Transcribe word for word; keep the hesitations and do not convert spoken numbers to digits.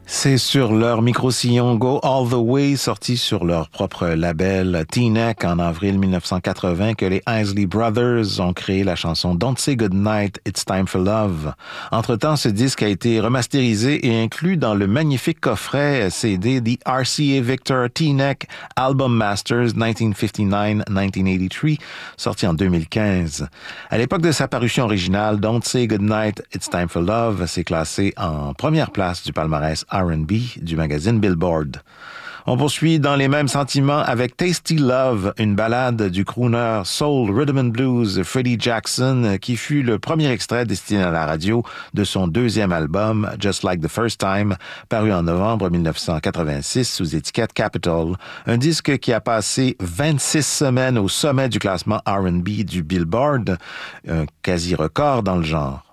C'est sur leur micro-sillon Go All the Way, sorti sur leur propre label T-Neck en avril dix-neuf cent quatre-vingts, que les Isley Brothers ont créé la chanson Don't Say Goodnight, It's Time for Love. Entre-temps, ce disque a été remasterisé et inclus dans le magnifique coffret C D The R C A Victor T-Neck Album Masters dix-neuf cinquante-neuf à dix-neuf quatre-vingt-treize, sorti en deux mille quinze. À l'époque de sa parution originale, Don't Say Goodnight, It's Time for Love s'est classé en première place du palmarès R and B du magazine Billboard. On poursuit dans les mêmes sentiments avec Tasty Love, une ballade du crooner soul rhythm and blues Freddie Jackson, qui fut le premier extrait destiné à la radio de son deuxième album Just Like the First Time, paru en novembre dix-neuf cent quatre-vingt-six sous étiquette Capitol, un disque qui a passé vingt-six semaines au sommet du classement R and B du Billboard, un quasi-record dans le genre.